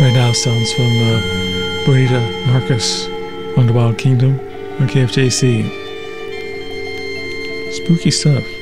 right now sounds from Bonita Marcus on the Wild Kingdom on KFJC. Spooky stuff.